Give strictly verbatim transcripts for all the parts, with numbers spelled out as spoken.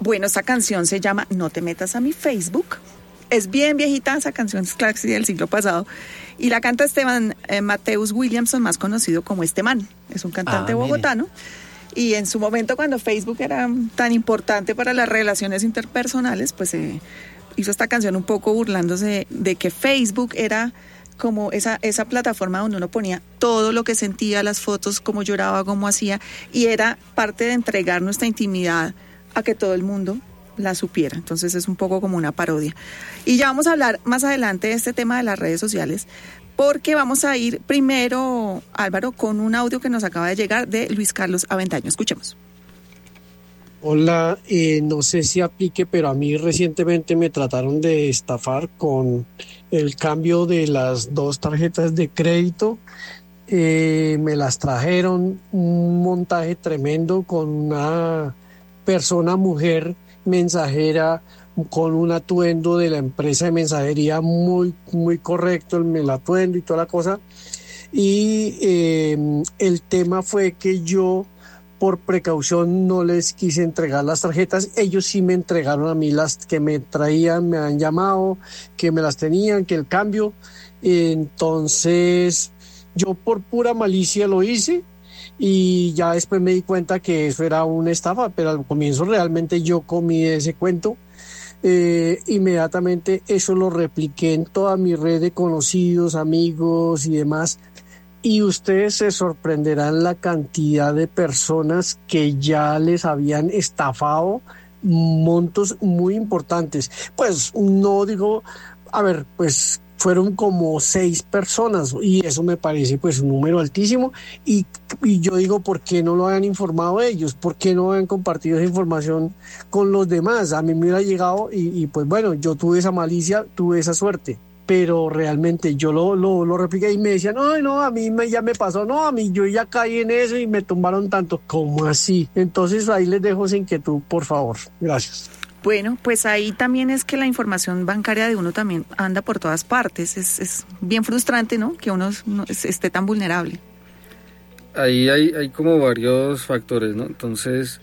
Bueno, esa canción se llama No te metas a mi Facebook. Es bien viejita, esa canción es clásica del siglo pasado. Y la canta Esteban eh, Mateus Williamson, más conocido como Este Man. Es un cantante ah, bogotano. Y en su momento, cuando Facebook era tan importante para las relaciones interpersonales, pues eh, hizo esta canción un poco burlándose de que Facebook era como esa, esa plataforma donde uno ponía todo lo que sentía, las fotos, cómo lloraba, cómo hacía, y era parte de entregar nuestra intimidad a que todo el mundo la supiera. Entonces es un poco como una parodia. Y ya vamos a hablar más adelante de este tema de las redes sociales, porque vamos a ir primero, Álvaro, con un audio que nos acaba de llegar de Luis Carlos Aventaño. Escuchemos. Hola, eh, no sé si aplique, pero a mí recientemente me trataron de estafar con el cambio de las dos tarjetas de crédito. Eh, me las trajeron, un montaje tremendo con una persona, mujer, mensajera, con un atuendo de la empresa de mensajería muy, muy correcto, el atuendo y toda la cosa. Y eh, el tema fue que yo, por precaución, no les quise entregar las tarjetas. Ellos sí me entregaron a mí las que me traían, me han llamado, que me las tenían, que el cambio. Entonces, yo por pura malicia lo hice. Y ya después me di cuenta que eso era una estafa, pero al comienzo realmente yo comí de ese cuento. Eh, inmediatamente eso lo repliqué en toda mi red de conocidos, amigos y demás, y ustedes se sorprenderán la cantidad de personas que ya les habían estafado montos muy importantes. Pues no digo, a ver, pues fueron como seis personas y eso me parece pues un número altísimo y, y yo digo, ¿por qué no lo han informado ellos? ¿Por qué no han compartido esa información con los demás? A mí me hubiera llegado y, y pues bueno, yo tuve esa malicia, tuve esa suerte, pero realmente yo lo, lo, lo repliqué y me decían, no, no, a mí me, ya me pasó, no, a mí yo ya caí en eso y me tumbaron tanto. ¿Cómo así? Entonces ahí les dejo esa inquietud, por favor. Gracias. Bueno, pues ahí también es que la información bancaria de uno también anda por todas partes. Es, es bien frustrante, ¿no? Que uno no, esté tan vulnerable. Ahí hay, hay como varios factores, ¿no? Entonces,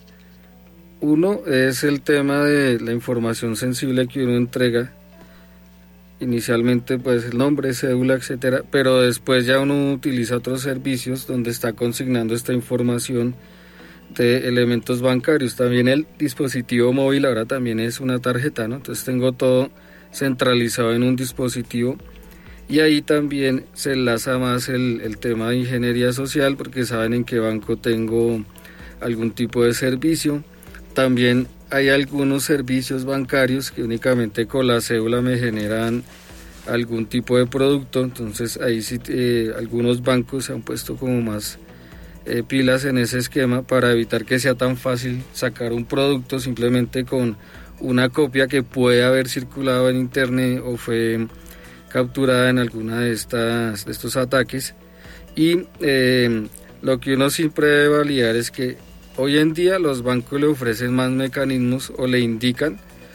uno es el tema de la información sensible que uno entrega. Inicialmente, pues el nombre, cédula, etcétera, pero después ya uno utiliza otros servicios donde está consignando esta información de elementos bancarios. También el dispositivo móvil ahora también es una tarjeta, ¿no? Entonces tengo todo centralizado en un dispositivo y ahí también se enlaza más el, el tema de ingeniería social porque saben en qué banco tengo algún tipo de servicio. También hay algunos servicios bancarios que únicamente con la cédula me generan algún tipo de producto, entonces ahí sí eh, algunos bancos se han puesto como más Eh, pilas en ese esquema para evitar que sea tan fácil sacar un producto simplemente con una copia que puede haber circulado en internet o fue capturada en alguna de estas de estos ataques. Y eh, lo que uno siempre debe validar es que hoy en día los bancos le ofrecen más mecanismos o le indican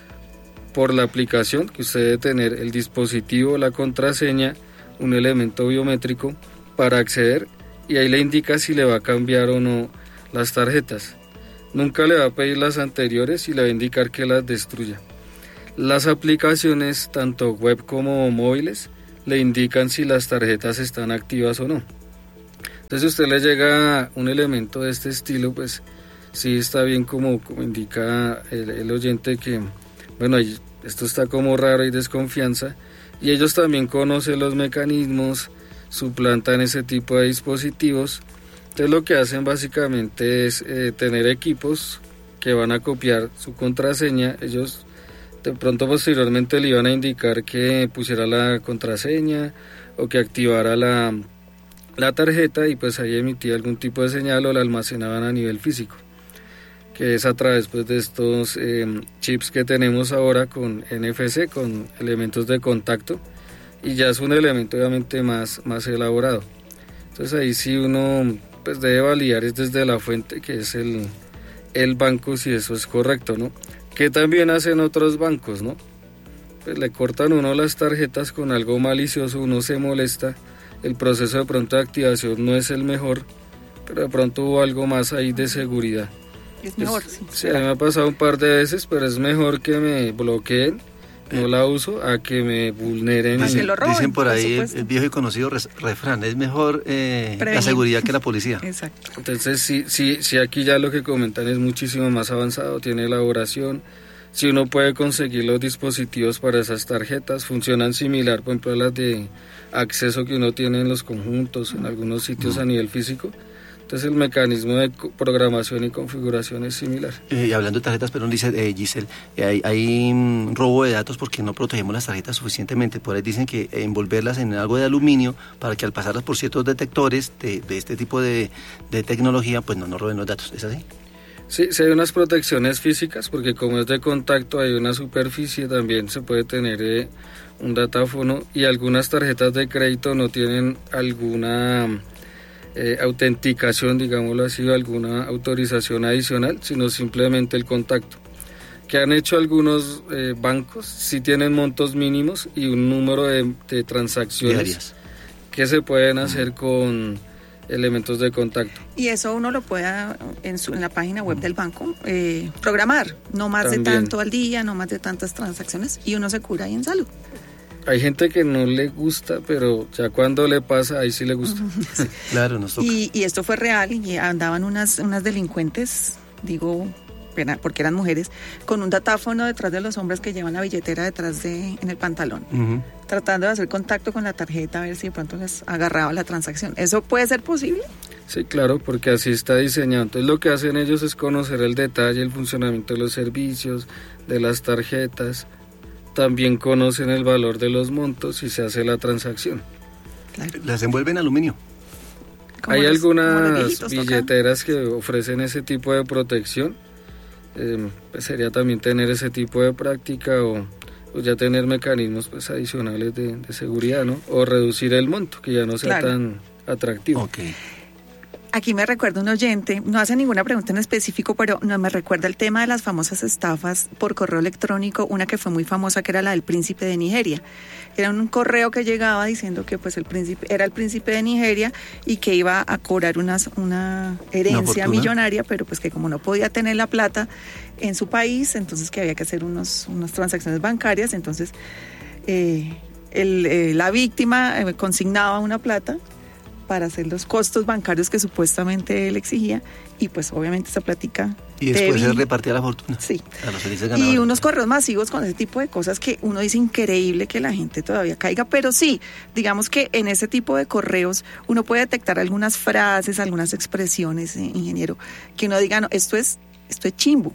por la aplicación que usted debe tener el dispositivo, la contraseña, un elemento biométrico para acceder. Y ahí le indica si le va a cambiar o no las tarjetas. Nunca le va a pedir las anteriores y le va a indicar que las destruya. Las aplicaciones, tanto web como móviles, le indican si las tarjetas están activas o no. Entonces, si usted le llega un elemento de este estilo, pues sí está bien como, como indica el, el oyente que, bueno, esto está como raro y desconfianza. Y ellos también conocen los mecanismos, suplantan ese tipo de dispositivos. Entonces lo que hacen básicamente es eh, tener equipos que van a copiar su contraseña. Ellos de pronto posteriormente le iban a indicar que pusiera la contraseña o que activara la, la tarjeta y pues ahí emitía algún tipo de señal o la almacenaban a nivel físico, que es a través pues, de estos eh, chips que tenemos ahora con N F C, con elementos de contacto, y ya es un elemento obviamente más, más elaborado. Entonces ahí sí uno pues debe validar es desde la fuente, que es el, el banco, si eso es correcto, ¿no? Que también hacen otros bancos, ¿no? Pues le cortan uno las tarjetas con algo malicioso, uno se molesta, el proceso de pronto de activación no es el mejor, pero de pronto hubo algo más ahí de seguridad. Es mejor, es, sí. Sí, a mí me ha pasado un par de veces, pero es mejor que me bloqueen, no la uso, a que me vulneren. A y... que lo roben, Dicen por ahí por el, el viejo y conocido res, refrán, es mejor eh, la seguridad que la policía. Exacto. Entonces, sí, sí, sí, aquí ya lo que comentan es muchísimo más avanzado, tiene elaboración. Si uno puede conseguir los dispositivos para esas tarjetas, funcionan similar, por ejemplo, a las de acceso que uno tiene en los conjuntos, en algunos sitios a nivel físico. Entonces el mecanismo de programación y configuración es similar. Eh, hablando de tarjetas, perdón, dice eh, Giselle, eh, hay, hay um, robo de datos porque no protegemos las tarjetas suficientemente. Por ahí dicen que envolverlas en algo de aluminio para que al pasarlas por ciertos detectores de, de este tipo de, de tecnología, pues no nos roben los datos. ¿Es así? Sí, sí hay unas protecciones físicas porque como es de contacto hay una superficie, también se puede tener eh, un datáfono y algunas tarjetas de crédito no tienen alguna eh, autenticación, digámoslo así, o alguna autorización adicional, sino simplemente el contacto. Que han hecho algunos eh, bancos, sí tienen montos mínimos y un número de, de transacciones diarias que se pueden hacer con elementos de contacto. Y eso uno lo puede en, su, en la página web del banco eh, programar, no más También. de tanto al día, no más de tantas transacciones y uno se cura ahí en salud. Hay gente que no le gusta, pero ya cuando le pasa, ahí sí le gusta. Sí. Claro, nos toca. Y, y esto fue real y andaban unas, unas delincuentes, digo, porque eran mujeres, con un datáfono detrás de los hombres que llevan la billetera detrás de en el pantalón, uh-huh. tratando de hacer contacto con la tarjeta a ver si de pronto les agarraba la transacción. ¿Eso puede ser posible? Sí, claro, porque así está diseñado. Entonces lo que hacen ellos es conocer el detalle, el funcionamiento de los servicios, de las tarjetas, también conocen el valor de los montos y se hace la transacción. Claro. ¿Las envuelven en aluminio? Hay los, algunas billeteras tocan? que ofrecen ese tipo de protección. Eh, pues sería también tener ese tipo de práctica o, o ya tener mecanismos pues adicionales de, de seguridad, ¿no? O reducir el monto, que ya no sea claro. tan atractivo. Okay. Aquí me recuerda un oyente, no hace ninguna pregunta en específico, pero no me recuerda el tema de las famosas estafas por correo electrónico, una que fue muy famosa que era la del príncipe de Nigeria. Era un correo que llegaba diciendo que pues el príncipe era el príncipe de Nigeria y que iba a cobrar unas, una herencia millonaria, pero pues que como no podía tener la plata en su país, entonces que había que hacer unos, unas transacciones bancarias, entonces eh, el, eh, la víctima eh, consignaba una plata para hacer los costos bancarios que supuestamente él exigía y pues obviamente esa plática y después se repartía la fortuna sí a los felices ganadores. Y unos correos masivos con ese tipo de cosas que uno dice increíble que la gente todavía caiga, pero sí, digamos que en ese tipo de correos uno puede detectar algunas frases, algunas expresiones, eh, ingeniero, que uno diga, no, esto es, esto es chimbo.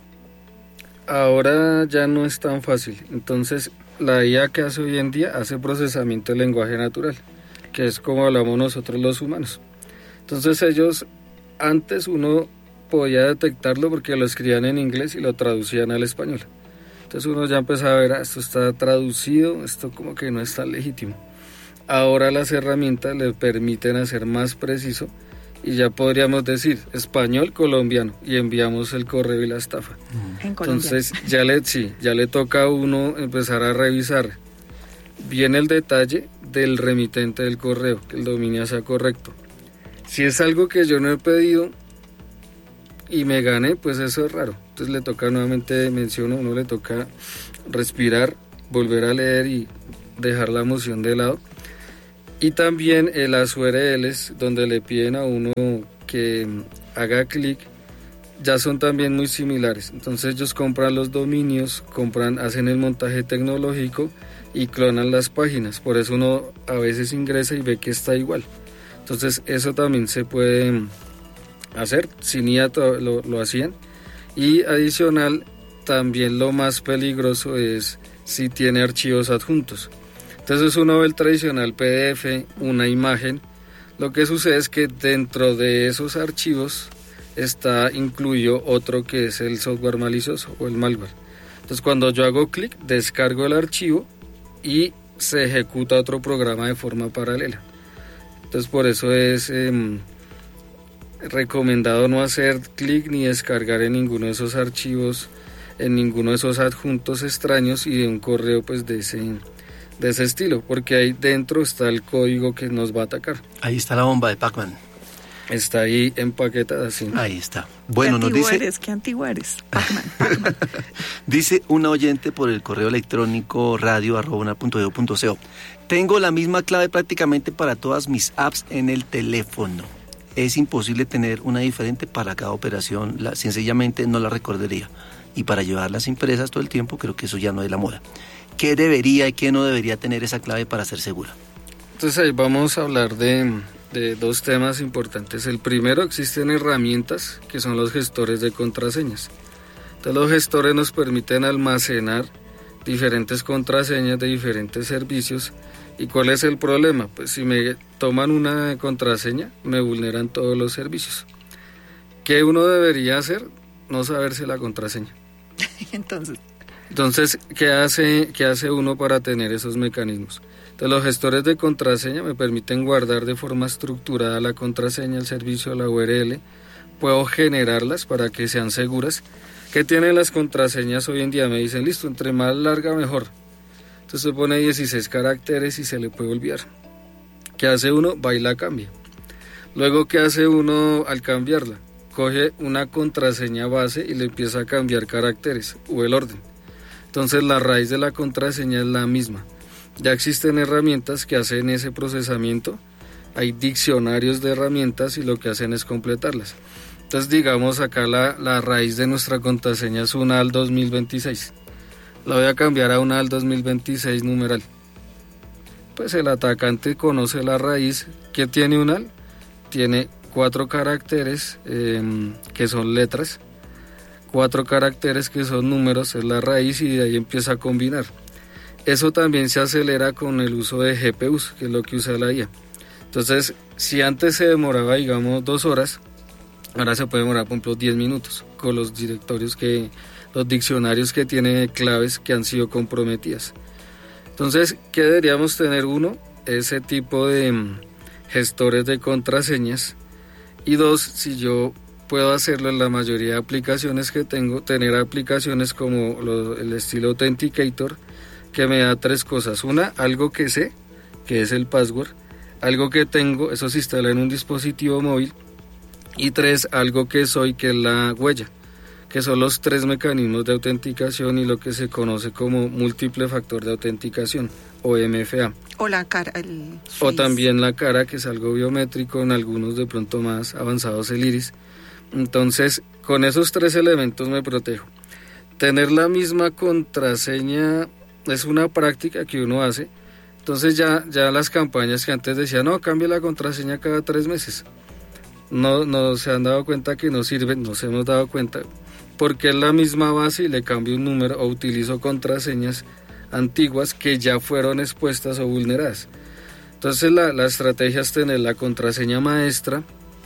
Ahora ya no es tan fácil, entonces la I A que hace hoy en día hace procesamiento de lenguaje natural, que es como hablamos nosotros los humanos. Entonces ellos, antes uno podía detectarlo porque lo escribían en inglés y lo traducían al español. Entonces uno ya empezaba a ver, ah, esto está traducido, esto como que no es tan legítimo. Ahora las herramientas le permiten hacer más preciso y ya podríamos decir español colombiano y enviamos el correo y la estafa. En Entonces ya le, sí, ya le toca a uno empezar a revisar bien el detalle del remitente del correo, que el dominio sea correcto. Si es algo que yo no he pedido y me gané, pues eso es raro. Entonces le toca nuevamente, menciono, uno le toca respirar, volver a leer y dejar la emoción de lado. Y también eh, las U R Ls donde le piden a uno que haga clic, ya son también muy similares. Entonces ellos compran los dominios, compran, hacen el montaje tecnológico y clonan las páginas. Por eso uno a veces ingresa y ve que está igual. Entonces eso también se puede hacer, sin I A lo, lo hacían. Y adicional, también lo más peligroso es si tiene archivos adjuntos. Entonces uno ve el tradicional P D F, una imagen. Lo que sucede es que dentro de esos archivos está incluido otro que es el software malicioso o el malware. Entonces cuando yo hago clic, descargo el archivo y se ejecuta otro programa de forma paralela. Entonces por eso es eh, recomendado no hacer clic ni descargar en ninguno de esos archivos, en ninguno de esos adjuntos extraños y de un correo pues de ese, de ese estilo, porque ahí dentro está el código que nos va a atacar. Ahí está la bomba de Pac-Man. Está ahí empaquetada así. Ahí está. Bueno, ¿Qué nos dice... eres? ¿Qué antiguo eres? Pac-Man, Pac-Man. Dice una oyente por el correo electrónico radio arroba una punto edu punto co. Tengo la misma clave prácticamente para todas mis apps en el teléfono. Es imposible tener una diferente para cada operación. La, sencillamente no la recordaría. Y para llevarlas impresas todo el tiempo, creo que eso ya no es la moda. ¿Qué debería y qué no debería tener esa clave para ser segura? Entonces ahí vamos a hablar de... de dos temas importantes. El primero, existen herramientas que son los gestores de contraseñas. Entonces los gestores nos permiten almacenar diferentes contraseñas de diferentes servicios. ¿Y cuál es el problema? Pues si me toman una contraseña, me vulneran todos los servicios. ¿Qué uno debería hacer? No saberse la contraseña. Entonces, Entonces, ¿qué hace, qué hace uno para tener esos mecanismos? Entonces, los gestores de contraseña me permiten guardar de forma estructurada la contraseña, el servicio, la U R L. Puedo generarlas para que sean seguras. ¿Qué tienen las contraseñas hoy en día? Me dicen, listo, entre más larga mejor. Entonces se pone dieciséis caracteres y se le puede olvidar. ¿Qué hace uno? Va y la cambia. Luego, ¿qué hace uno al cambiarla? Coge una contraseña base y le empieza a cambiar caracteres o el orden. Entonces la raíz de la contraseña es la misma. Ya existen herramientas que hacen ese procesamiento. Hay diccionarios de herramientas y lo que hacen es completarlas. Entonces digamos acá la, la raíz de nuestra contraseña es una al dos mil veintiséis. La voy a cambiar a una al dos mil veintiséis numeral. Pues el atacante conoce la raíz. ¿Qué tiene un al? Tiene cuatro caracteres eh, que son letras, cuatro caracteres que son números, es la raíz, y de ahí empieza a combinar. Eso también se acelera con el uso de G P Us, que es lo que usa la I A. Entonces, si antes se demoraba, digamos, dos horas, ahora se puede demorar, por ejemplo, diez minutos, con los directorios que, los diccionarios que tienen claves que han sido comprometidas. Entonces, ¿qué deberíamos tener? Uno, ese tipo de gestores de contraseñas. Y dos, si yo puedo hacerlo en la mayoría de aplicaciones que tengo, tener aplicaciones como lo, el estilo Authenticator, que me da tres cosas. Una, algo que sé, que es el password. Algo que tengo, eso se instala en un dispositivo móvil. Y tres, algo que soy, que es la huella, que son los tres mecanismos de autenticación y lo que se conoce como múltiple factor de autenticación, o M F A. o la cara, el O face. también la cara, que es algo biométrico, en algunos de pronto más avanzados el iris. Entonces, con esos tres elementos me protejo. Tener la misma contraseña es una práctica que uno hace. Entonces ya, ya las campañas que antes decían, no, cambie la contraseña cada tres meses. No, no se han dado cuenta que no sirven, nos hemos dado cuenta, porque es la misma base y le cambio un número o utilizo contraseñas antiguas que ya fueron expuestas o vulneradas. Entonces la, la estrategia es tener la contraseña maestra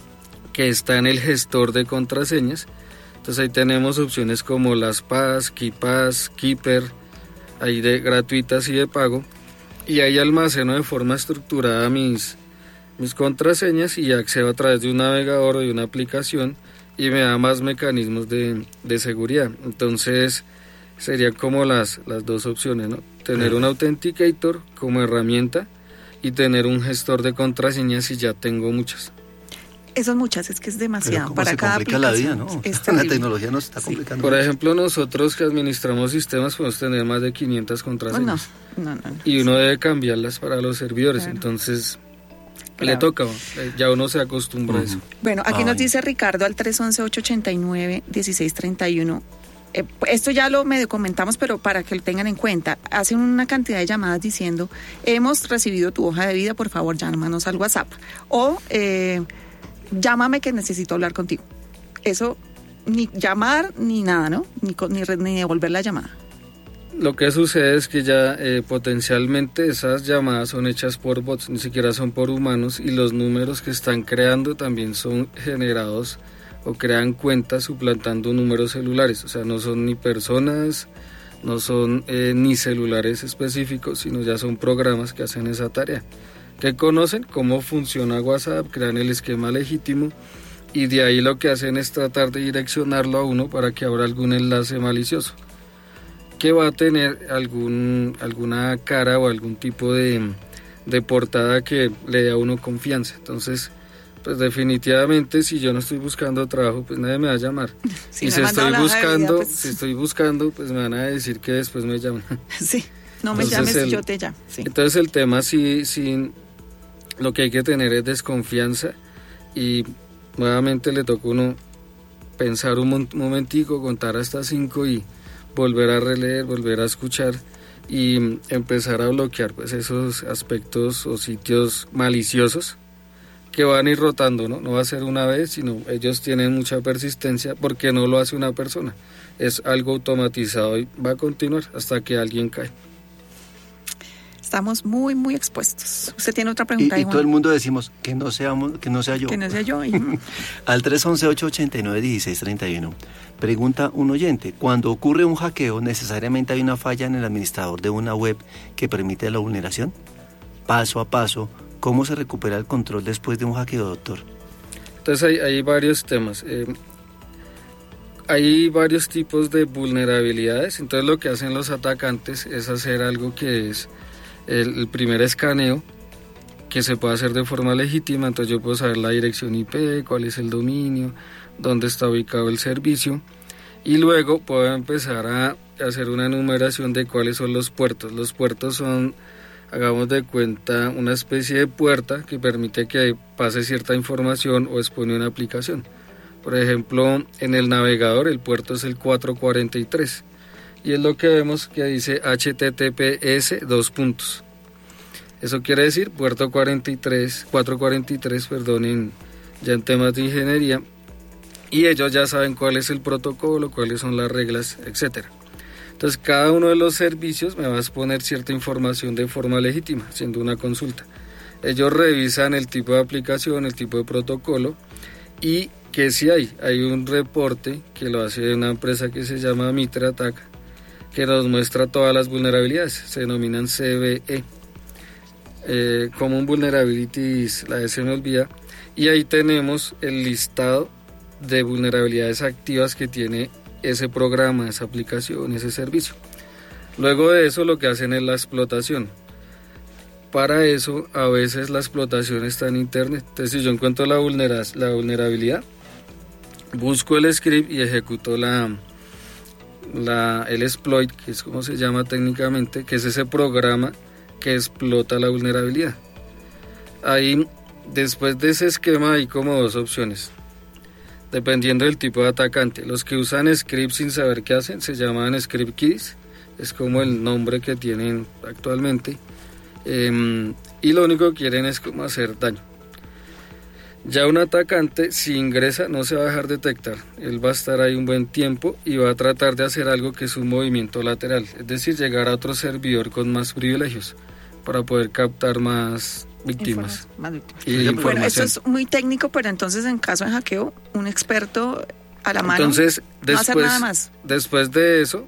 que está en el gestor de contraseñas. Entonces ahí tenemos opciones como las Pass, KeePass, Keeper, ahí de gratuitas y de pago, y ahí almaceno de forma estructurada mis, mis contraseñas y accedo a través de un navegador o de una aplicación y me da más mecanismos de, de seguridad. Entonces serían como las, las dos opciones, ¿no? Tener un Authenticator como herramienta y tener un gestor de contraseñas si ya tengo muchas. Esas muchas, es que es demasiado. Pero para se cada complica la vida, aplicación. ¿no? Es La terrible. tecnología nos está complicando. Por mucho. ejemplo, nosotros que administramos sistemas podemos tener más de quinientas Oh, contraseñas. no, no, no, no. Y uno debe cambiarlas para los servidores, Claro. entonces Claro. le toca, eh, ya uno se acostumbra a eso. Bueno, aquí Ay. nos dice Ricardo al tres once, ocho ochenta y nueve, dieciséis treinta y uno. Eh, esto ya lo medio comentamos, pero para que lo tengan en cuenta, hacen una cantidad de llamadas diciendo, hemos recibido tu hoja de vida, por favor llámanos al WhatsApp. O eh, llámame que necesito hablar contigo. Eso, ni llamar ni nada, ¿no? Ni, co- ni, re- ni devolver la llamada. Lo que sucede es que ya eh, potencialmente esas llamadas son hechas por bots, ni siquiera son por humanos, y los números que están creando también son generados o crean cuentas suplantando números celulares, o sea, no son ni personas, no son eh, ni celulares específicos, sino ya son programas que hacen esa tarea, que conocen cómo funciona WhatsApp, crean el esquema legítimo y de ahí lo que hacen es tratar de direccionarlo a uno para que abra algún enlace malicioso, que va a tener algún, alguna cara o algún tipo de, de portada que le dé a uno confianza. Entonces, pues definitivamente si yo no estoy buscando trabajo, pues nadie me va a llamar. Si y me si mandan estoy la hoja de vida, buscando, pues- si estoy buscando, pues me van a decir que después me llaman. Sí, no me Entonces, llames, el- yo te llamo. Sí. Entonces el tema sí, sí, lo que hay que tener es desconfianza y nuevamente le toca a uno pensar un mon- momentico, contar hasta cinco y volver a releer, volver a escuchar y mm, empezar a bloquear pues esos aspectos o sitios maliciosos que van a ir rotando, ¿no? No va a ser una vez, sino ellos tienen mucha persistencia porque no lo hace una persona. Es algo automatizado y va a continuar hasta que alguien cae. Estamos muy, muy expuestos. ¿Usted tiene otra Y, pregunta? y Iván? todo el mundo decimos que no seamos, que no sea yo. Que no sea yo. y- Al tres once, ocho ochenta y nueve, dieciséis treinta y uno. Pregunta un oyente, cuando ocurre un hackeo, ¿necesariamente hay una falla en el administrador de una web que permite la vulneración? Paso a paso, ¿cómo se recupera el control después de un hackeo, doctor? Entonces hay, hay varios temas. Eh, hay varios tipos de vulnerabilidades. Entonces lo que hacen los atacantes es hacer algo que es el, el primer escaneo, que se puede hacer de forma legítima. Entonces yo puedo saber la dirección I P, cuál es el dominio, dónde está ubicado el servicio. Y luego puedo empezar a hacer una enumeración de cuáles son los puertos. Los puertos son, hagamos de cuenta, una especie de puerta que permite que pase cierta información o expone una aplicación. Por ejemplo, en el navegador el puerto es el cuatrocientos cuarenta y tres y es lo que vemos que dice H T T P S dos puntos. Eso quiere decir puerto cuarenta y tres, cuatrocientos cuarenta y tres, perdón, en, ya en temas de ingeniería, y ellos ya saben cuál es el protocolo, cuáles son las reglas, etcétera. Entonces cada uno de los servicios me va a exponer cierta información de forma legítima, siendo una consulta. Ellos revisan el tipo de aplicación, el tipo de protocolo, y que si hay, hay un reporte que lo hace una empresa que se llama Mitre Attack, que nos muestra todas las vulnerabilidades, se denominan C V E, eh, Common Vulnerabilities, la S me olvida, y ahí tenemos el listado de vulnerabilidades activas que tiene ese programa, esa aplicación, ese servicio. Luego de eso lo que hacen es la explotación. Para eso a veces la explotación está en internet. Entonces si yo encuentro la, vulnera- la vulnerabilidad, busco el script y ejecuto la, la, el exploit, que es como se llama técnicamente, que es ese programa que explota la vulnerabilidad. Ahí, después de ese esquema, hay como dos opciones, dependiendo del tipo de atacante. Los que usan scripts sin saber qué hacen se llaman script kiddies, es como el nombre que tienen actualmente, eh, y lo único que quieren es como hacer daño. Ya un atacante, si ingresa, no se va a dejar detectar. Él va a estar ahí un buen tiempo y va a tratar de hacer algo que es un movimiento lateral, es decir, llegar a otro servidor con más privilegios para poder captar más víctimas. Informa- más víctimas. Y Bueno, información. eso es muy técnico, pero entonces en caso de hackeo, un experto a la mano Entonces, no hacer después, nada más. después de eso,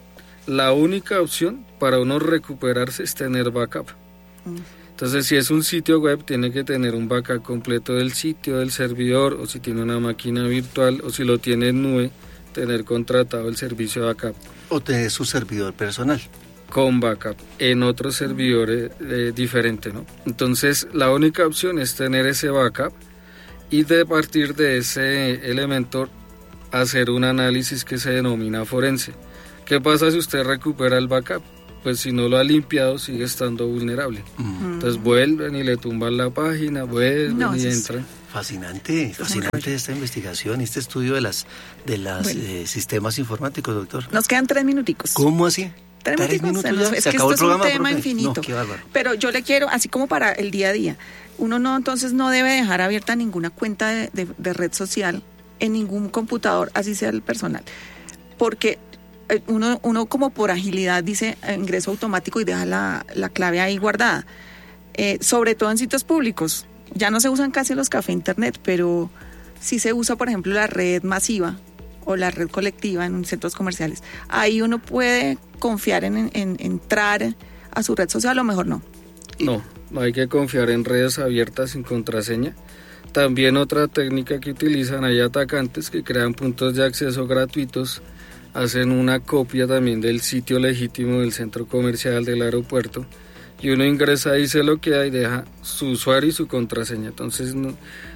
la única opción para uno recuperarse es tener backup. Mm. Entonces, si es un sitio web, tiene que tener un backup completo del sitio, del servidor, o si tiene una máquina virtual, o si lo tiene en nube, tener contratado el servicio de backup O tener su servidor personal. con backup en otro servidor eh, eh, diferente, ¿no? Entonces, la única opción es tener ese backup y de partir de ese elemento hacer un análisis que se denomina forense. ¿Qué pasa si usted recupera el backup? Pues si no lo ha limpiado sigue estando vulnerable. Mm. Entonces vuelven y le tumban la página, vuelven No, y eso es- entran. Fascinante, fascinante esta investigación, este estudio de las de las Bueno. eh, sistemas informáticos, doctor. Nos quedan tres minuticos. ¿Cómo así? Tres minuticos, se nos- ya? es ¿Se que acabó esto el es un programa, tema profe? infinito. No, qué bárbaro. Pero yo le quiero, así como para el día a día, uno no, entonces no debe dejar abierta ninguna cuenta de, de- de red social en ningún computador, así sea el personal, porque eh, uno, uno como por agilidad dice eh, ingreso automático y deja la, la clave ahí guardada, eh, sobre todo en sitios públicos. Ya no se usan casi los cafés internet, pero sí se usa, por ejemplo, la red masiva o la red colectiva en centros comerciales. Ahí uno puede confiar en, en- en entrar a su red social, o mejor no. No, no hay que confiar en redes abiertas sin contraseña. También otra técnica que utilizan, hay atacantes que crean puntos de acceso gratuitos, hacen una copia también del sitio legítimo del centro comercial, del aeropuerto, y uno ingresa ahí, se lo queda y deja su usuario y su contraseña. Entonces no,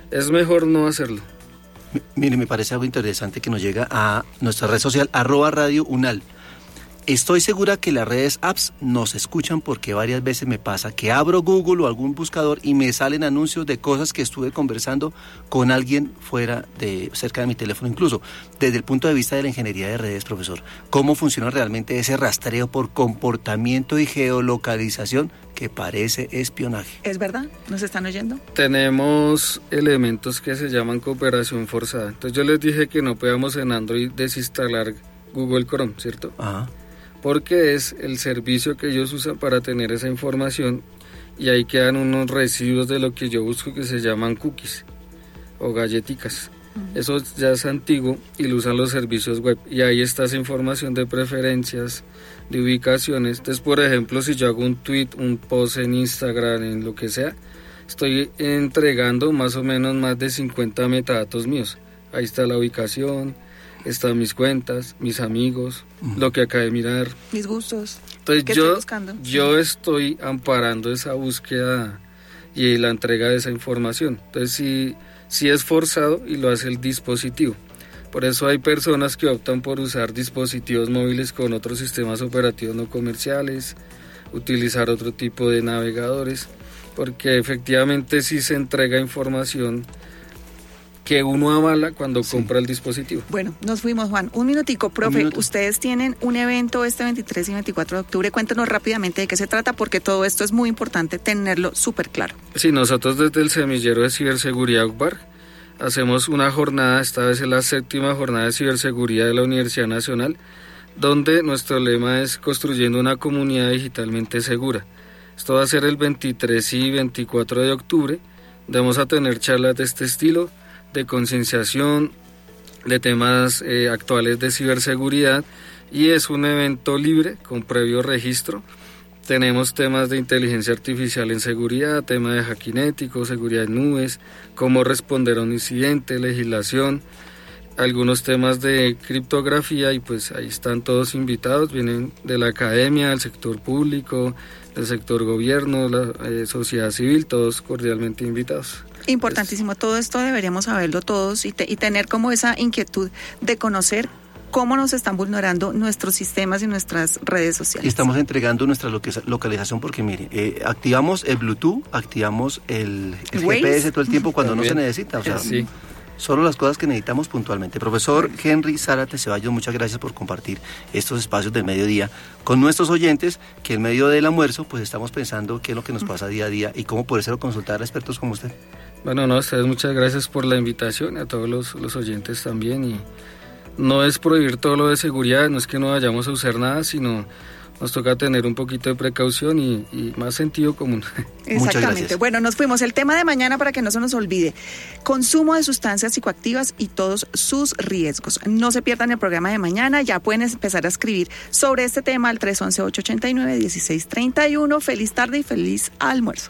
es mejor no hacerlo. Mire, me parece algo interesante que nos llega a nuestra red social, arroba Radio Unal. Estoy segura que las redes apps nos escuchan porque varias veces me pasa que abro Google o algún buscador y me salen anuncios de cosas que estuve conversando con alguien fuera de, cerca de mi teléfono. Incluso desde el punto de vista de la ingeniería de redes, profesor, ¿cómo funciona realmente ese rastreo por comportamiento y geolocalización que parece espionaje? ¿Es verdad? ¿Nos están oyendo? Tenemos elementos que se llaman cooperación forzada. Entonces yo les dije que no podíamos en Android desinstalar Google Chrome, ¿cierto? Ajá. Porque es el servicio que ellos usan para tener esa información y ahí quedan unos residuos de lo que yo busco que se llaman cookies o galleticas. Uh-huh. Eso ya es antiguo y lo usan los servicios web y ahí está esa información de preferencias, de ubicaciones. Entonces, por ejemplo, si yo hago un tweet, un post en Instagram, en lo que sea, estoy entregando más o menos más de cincuenta metadatos míos. Ahí está la ubicación, están mis cuentas, mis amigos, uh-huh. lo que acabé de mirar. Mis gustos. Entonces ¿Qué yo, estoy buscando? yo estoy amparando esa búsqueda y la entrega de esa información. Entonces sí, sí es forzado y lo hace el dispositivo. Por eso hay personas que optan por usar dispositivos móviles con otros sistemas operativos no comerciales, utilizar otro tipo de navegadores, porque efectivamente sí se entrega información que uno avala cuando sí. compra el dispositivo. Bueno, nos fuimos, Juan. Un minutico, profe. Un minuto. Ustedes tienen un evento este veintitrés y veinticuatro de octubre. Cuéntanos rápidamente de qué se trata, porque todo esto es muy importante tenerlo súper claro. Sí, nosotros desde el Semillero de Ciberseguridad U C B A R hacemos una jornada, esta vez es la séptima jornada de ciberseguridad de la Universidad Nacional, donde nuestro lema es construyendo una comunidad digitalmente segura. Esto va a ser el veintitrés y veinticuatro de octubre. Vamos a tener charlas de este estilo, de concienciación, de temas eh, actuales de ciberseguridad, y es un evento libre con previo registro. Tenemos temas de inteligencia artificial en seguridad, tema de hacking ético, seguridad en nubes, cómo responder a un incidente, legislación, algunos temas de criptografía, y pues ahí están todos invitados, vienen de la academia, del sector público, del sector gobierno, la eh, sociedad civil, todos cordialmente invitados. Importantísimo, todo esto deberíamos saberlo todos y, te, y tener como esa inquietud de conocer cómo nos están vulnerando nuestros sistemas y nuestras redes sociales. Y estamos entregando nuestra localización porque, mire, eh, activamos el Bluetooth, activamos el, el G P S todo el tiempo cuando También. no se necesita, o sea, sí. solo las cosas que necesitamos puntualmente. Profesor Henry Zárate Ceballos, muchas gracias por compartir estos espacios del mediodía con nuestros oyentes, que en medio del almuerzo pues estamos pensando qué es lo que nos pasa día a día y cómo poder consultar a expertos como usted. Bueno, no, a ustedes muchas gracias por la invitación, a todos los, los oyentes también, y no es prohibir todo lo de seguridad, no es que no vayamos a usar nada, sino nos toca tener un poquito de precaución y, y más sentido común. Exactamente. Bueno, nos fuimos. El tema de mañana, para que no se nos olvide: consumo de sustancias psicoactivas y todos sus riesgos. No se pierdan el programa de mañana. Ya pueden empezar a escribir sobre este tema al tres once, ocho ochenta y nueve, dieciséis treinta y uno. Feliz tarde y feliz almuerzo.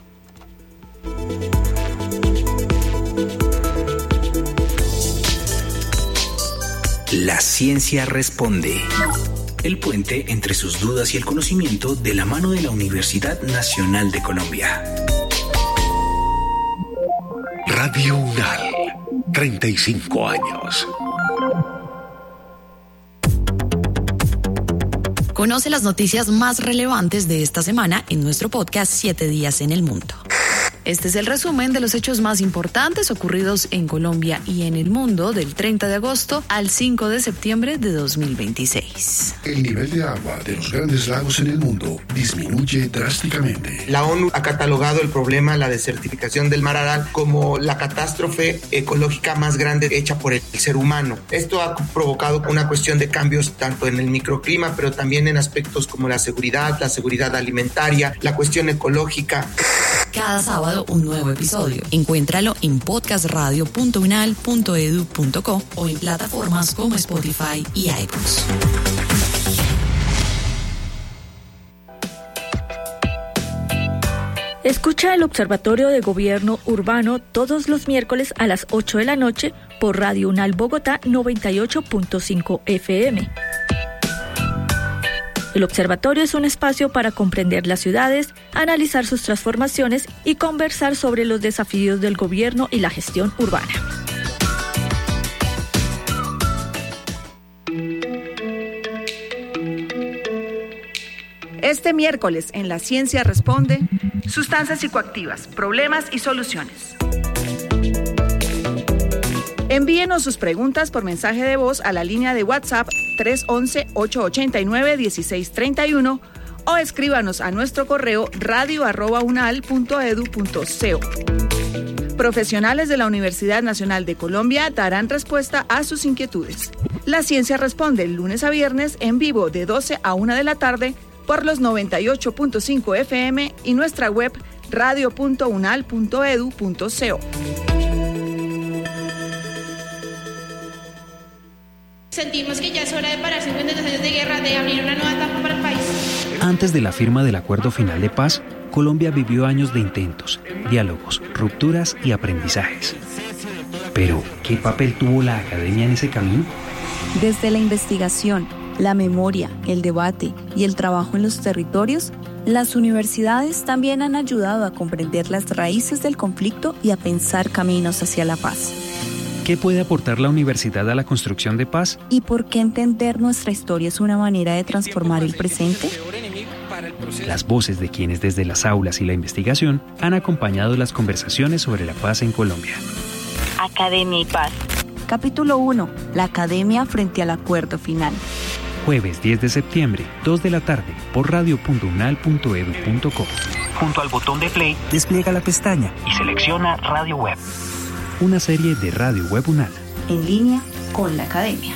La ciencia responde. El puente entre sus dudas y el conocimiento, de la mano de la Universidad Nacional de Colombia. Radio Unal, treinta y cinco años. Conoce las noticias más relevantes de esta semana en nuestro podcast Siete Días en el Mundo. Este es el resumen de los hechos más importantes ocurridos en Colombia y en el mundo del treinta de agosto al cinco de septiembre de dos mil veintiséis. El nivel de agua de los grandes lagos en el mundo disminuye drásticamente. La ONU ha catalogado el problema, la desertificación del Mar Aral, como la catástrofe ecológica más grande hecha por el ser humano. Esto ha provocado una cuestión de cambios tanto en el microclima, pero también en aspectos como la seguridad, la seguridad alimentaria, la cuestión ecológica. Cada sábado un nuevo episodio. Encuéntralo en podcast radio punto unal punto edu punto co o en plataformas como Spotify y iTunes. Escucha el Observatorio de Gobierno Urbano todos los miércoles a las ocho de la noche por Radio Unal Bogotá noventa y ocho punto cinco F M. El observatorio es un espacio para comprender las ciudades, analizar sus transformaciones y conversar sobre los desafíos del gobierno y la gestión urbana. Este miércoles en La Ciencia Responde, sustancias psicoactivas, problemas y soluciones. Envíenos sus preguntas por mensaje de voz a la línea de WhatsApp tres once, ocho ochenta y nueve, dieciséis treinta y uno o escríbanos a nuestro correo radio arroba unal punto edu punto co. Profesionales de la Universidad Nacional de Colombia darán respuesta a sus inquietudes. La Ciencia Responde lunes a viernes en vivo de doce a una de la tarde por los noventa y ocho punto cinco F M y nuestra web radio punto unal punto edu punto co. Sentimos que ya es hora de parar cincuenta y dos años de guerra, de abrir una nueva etapa para el país. Antes de la firma del Acuerdo Final de Paz, Colombia vivió años de intentos, diálogos, rupturas y aprendizajes. Pero, ¿qué papel tuvo la academia en ese camino? Desde la investigación, la memoria, el debate y el trabajo en los territorios, las universidades también han ayudado a comprender las raíces del conflicto y a pensar caminos hacia la paz. ¿Qué puede aportar la universidad a la construcción de paz? ¿Y por qué entender nuestra historia es una manera de transformar el presente? Las voces de quienes desde las aulas y la investigación han acompañado las conversaciones sobre la paz en Colombia. Academia y Paz. Capítulo uno. La academia frente al acuerdo final. Jueves diez de septiembre, dos de la tarde, por radio punto unal punto edu punto co. Junto al botón de play, despliega la pestaña y selecciona Radio Web. Una serie de Radio Web Unal. En línea con la academia.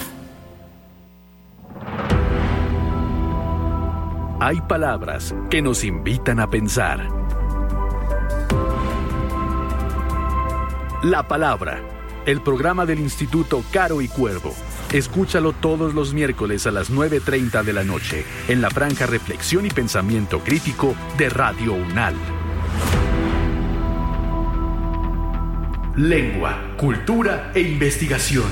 Hay palabras que nos invitan a pensar. La Palabra, el programa del Instituto Caro y Cuervo. Escúchalo todos los miércoles a las nueve treinta de la noche en la franja Reflexión y Pensamiento Crítico de Radio Unal. Lengua, cultura e investigación.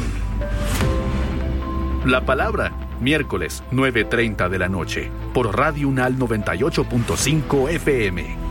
La Palabra, miércoles nueve treinta de la noche por Radio Unal noventa y ocho punto cinco F M.